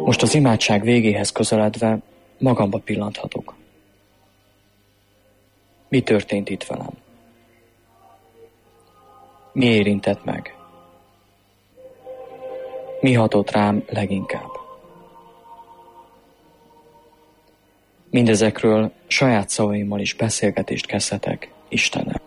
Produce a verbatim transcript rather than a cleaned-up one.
Most az imádság végéhez közeledve magamba pillanthatok. Mi történt itt velem? Mi érintett meg? Mi hatott rám leginkább? Mindezekről saját szavaimmal is beszélgetést kezdhetek Istennel.